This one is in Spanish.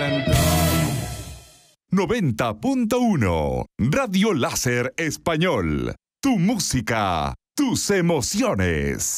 90.1 Radio Láser Español. Tu música, tus emociones.